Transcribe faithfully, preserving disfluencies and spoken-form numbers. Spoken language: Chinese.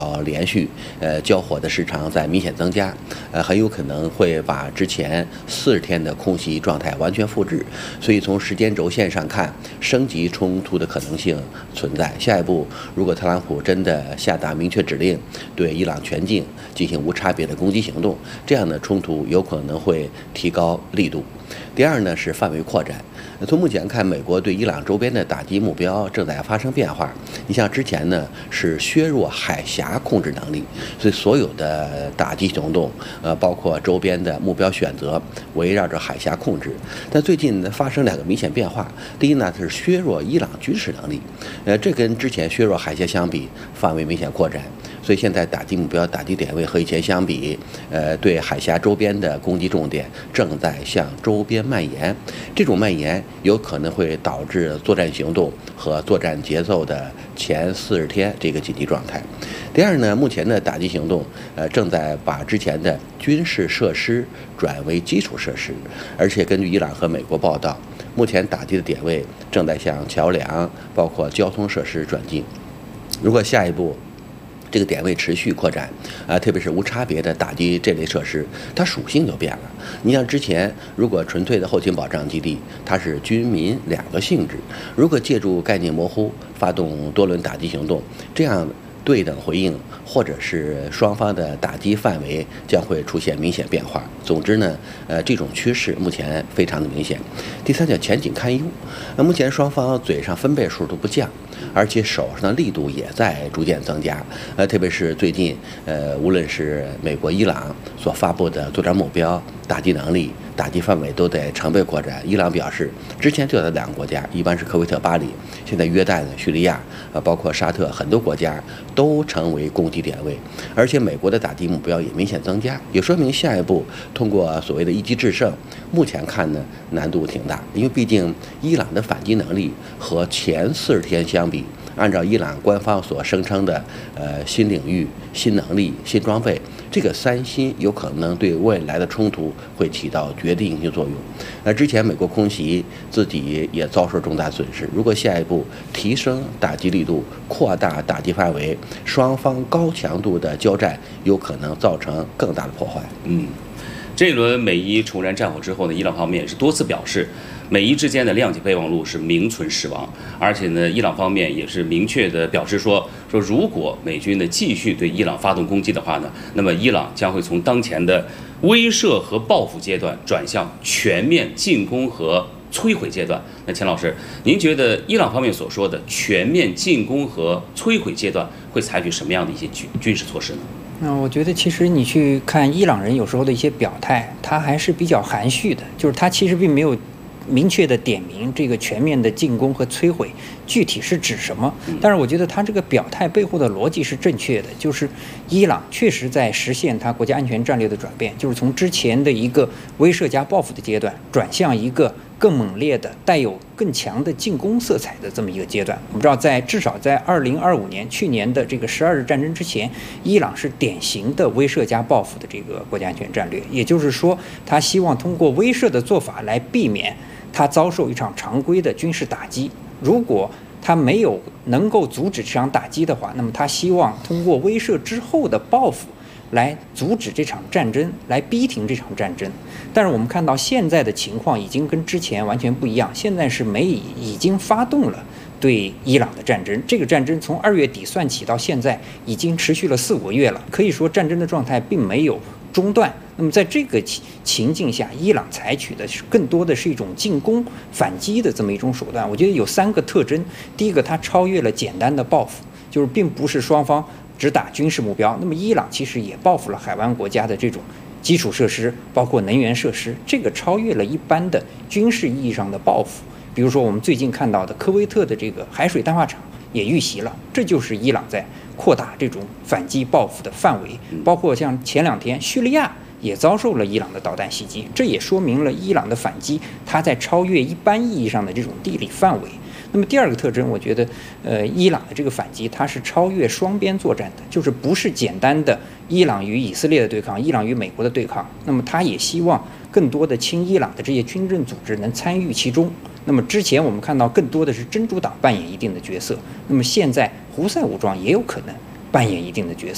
呃，连续呃交火的时长在明显增加，呃，很有可能会把之前四十天的空袭状态完全复制。所以从时间轴线上看，升级冲突的可能性存在。下一步，如果特朗普真的下达明确指令，对伊朗全境进行无差别的攻击行动，这样的冲突有可能会提高力度。第二呢是范围扩展。从目前看，美国对伊朗周边的打击目标正在发生变化。你像之前呢是削弱海峡控制能力，所以所有的打击行动，呃，包括周边的目标选择，围绕着海峡控制。但最近发生两个明显变化，第一呢是削弱伊朗军事能力，呃，这跟之前削弱海峡相比，范围明显扩展。所以现在打击目标、打击点位和以前相比，呃，对海峡周边的攻击重点正在向周边蔓延。这种蔓延有可能会导致作战行动和作战节奏的前四十天这个紧急状态。第二呢，目前的打击行动，呃，正在把之前的军事设施转为基础设施，而且根据伊朗和美国报道，目前打击的点位正在向桥梁、包括交通设施转进。如果下一步这个点位持续扩展，啊、呃，特别是无差别的打击这类设施，它属性就变了。你像之前，如果纯粹的后勤保障基地，它是军民两个性质；如果借助概念模糊，发动多轮打击行动，这样对等回应，或者是双方的打击范围将会出现明显变化。总之呢，呃，这种趋势目前非常的明显。第三叫前景堪忧，那目前双方嘴上分贝数都不降，而且手上的力度也在逐渐增加。呃，特别是最近，呃，无论是美国、伊朗所发布的作战目标、打击能力、打击范围都在成倍扩展。伊朗表示，之前就在两个国家，一般是科威特、巴里，现在约旦、叙利亚，呃，包括沙特，很多国家都成为攻击点位。而且美国的打击目标也明显增加，也说明下一步通过所谓的一击制胜，目前看呢难度挺大，因为毕竟伊朗的反击能力和前四十天相比，按照伊朗官方所声称的呃新领域、新能力、新装备，这个三新有可能对未来的冲突会起到决定性作用。那之前美国空袭自己也遭受重大损失，如果下一步提升打击力度、扩大打击范围，双方高强度的交战有可能造成更大的破坏。 嗯，这一轮美伊重燃战火之后呢，伊朗方面也是多次表示，美伊之间的谅解备忘录是名存实亡，而且呢，伊朗方面也是明确的表示说，说如果美军呢继续对伊朗发动攻击的话呢，那么伊朗将会从当前的威慑和报复阶段转向全面进攻和摧毁阶段。那钱老师，您觉得伊朗方面所说的全面进攻和摧毁阶段会采取什么样的一些军军事措施呢？ 那我觉得，其实你去看伊朗人有时候的一些表态，他还是比较含蓄的，就是他其实并没有明确的点明这个全面的进攻和摧毁具体是指什么。但是我觉得他这个表态背后的逻辑是正确的，就是伊朗确实在实现他国家安全战略的转变，就是从之前的一个威慑加报复的阶段转向一个更猛烈的、带有更强的进攻色彩的这么一个阶段。我们知道，在至少在二零二五年去年的这个十二日战争之前，伊朗是典型的威慑加报复的这个国家安全战略，也就是说，他希望通过威慑的做法来避免他遭受一场常规的军事打击。如果他没有能够阻止这场打击的话，那么他希望通过威慑之后的报复来阻止这场战争，来逼停这场战争。但是我们看到现在的情况已经跟之前完全不一样，现在是美以已经发动了对伊朗的战争，这个战争从二月底算起到现在已经持续了四五个月了，可以说战争的状态并没有中断。那么在这个情境下，伊朗采取的是更多的是一种进攻反击的这么一种手段。我觉得有三个特征，第一个，它超越了简单的报复，就是并不是双方只打军事目标，那么伊朗其实也报复了海湾国家的这种基础设施，包括能源设施，这个超越了一般的军事意义上的报复。比如说我们最近看到的科威特的这个海水淡化厂也遇袭了，这就是伊朗在扩大这种反击报复的范围。包括像前两天叙利亚也遭受了伊朗的导弹袭击，这也说明了伊朗的反击它在超越一般意义上的这种地理范围。那么第二个特征，我觉得，呃，伊朗的这个反击它是超越双边作战的，就是不是简单的伊朗与以色列的对抗，伊朗与美国的对抗。那么它也希望更多的亲伊朗的这些军政组织能参与其中。那么之前我们看到更多的是真主党扮演一定的角色，那么现在胡塞武装也有可能扮演一定的角色。